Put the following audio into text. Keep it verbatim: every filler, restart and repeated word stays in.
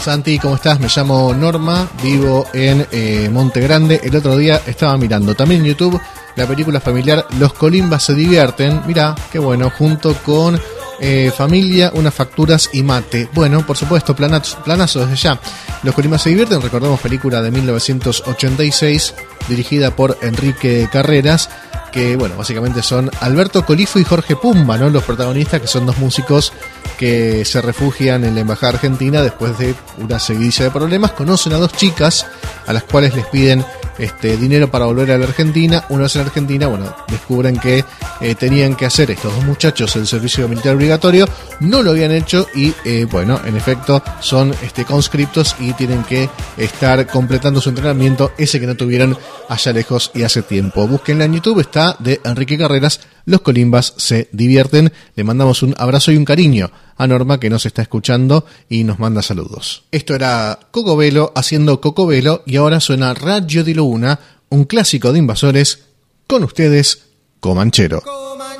Santi, ¿cómo estás? Me llamo Norma, vivo en eh, Monte Grande. El otro día estaba mirando también en YouTube la película familiar Los Colimbas se divierten. Mirá, qué bueno, junto con eh, Familia, unas facturas y mate. Bueno, por supuesto, planazo, planazo desde ya. Los Colimbas se divierten, recordemos, película de mil novecientos ochenta y seis, dirigida por Enrique Carreras, que, bueno, básicamente son Alberto Colifo y Jorge Pumba, ¿no? Los protagonistas, que son dos músicos que se refugian en la embajada argentina después de una seguidilla de problemas. Conocen a dos chicas a las cuales les piden este dinero para volver a la Argentina. Una vez en Argentina, bueno, descubren que eh, tenían que hacer estos dos muchachos el servicio militar obligatorio. No lo habían hecho y, eh, bueno, en efecto son este, conscriptos y tienen que estar completando su entrenamiento, ese que no tuvieron allá lejos y hace tiempo. Búsquenla en YouTube, está de Enrique Carreras, Los Colimbas se divierten. Le mandamos un abrazo y un cariño a Norma, que nos está escuchando y nos manda saludos. Esto era Cocobelo haciendo Cocobelo, y ahora suena Radio di Luna, un clásico de Invasores. Con ustedes, Comanchero.